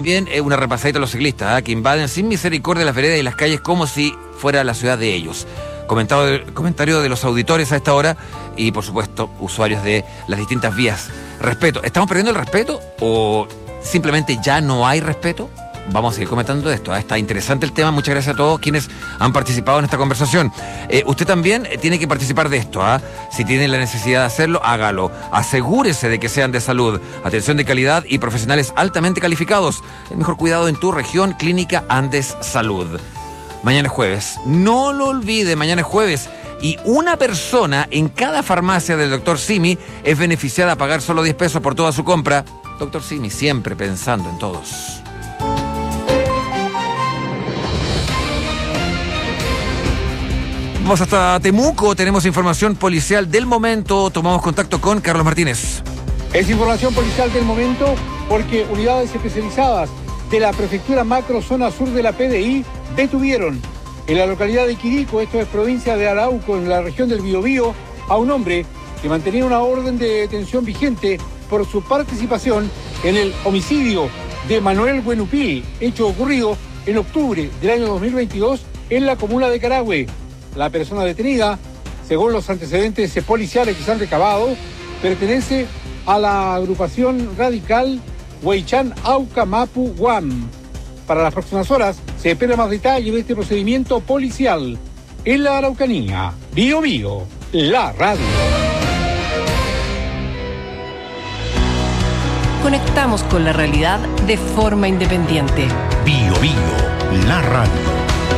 también una repasadita a los ciclistas, que invaden sin misericordia las veredas y las calles como si fuera la ciudad de ellos. Comentario de los auditores a esta hora y, por supuesto, usuarios de las distintas vías. Respeto. ¿Estamos perdiendo el respeto o simplemente ya no hay respeto? Vamos a seguir comentando esto. Está interesante el tema. Muchas gracias a todos quienes han participado en esta conversación. Usted también tiene que participar de esto. Si tiene la necesidad de hacerlo, hágalo. Asegúrese de que sean de salud, atención de calidad y profesionales altamente calificados. El mejor cuidado en tu región, Clínica Andes Salud. Mañana es jueves. No lo olvide, mañana es jueves. Y una persona en cada farmacia del Dr. Simi es beneficiada a pagar solo 10 pesos por toda su compra. Dr. Simi, siempre pensando en todos. Vamos hasta Temuco, tenemos información policial del momento. Tomamos contacto con Carlos Martínez. Es información policial del momento porque unidades especializadas de la Prefectura Macro Zona Sur de la PDI detuvieron en la localidad de Quirico, esto es provincia de Arauco, en la región del Biobío, a un hombre que mantenía una orden de detención vigente por su participación en el homicidio de Manuel Buenupil, hecho ocurrido en octubre del año 2022 en la comuna de Carahue. La persona detenida, según los antecedentes policiales que se han recabado, pertenece a la agrupación radical Huaychán Auca Mapu Guam. Para las próximas horas se espera más detalle de este procedimiento policial en la Araucanía. Bio Bio, la radio. Conectamos con la realidad de forma independiente. Bio Bio, la radio.